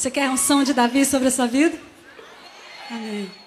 Você quer um som de Davi sobre a sua vida? Amém.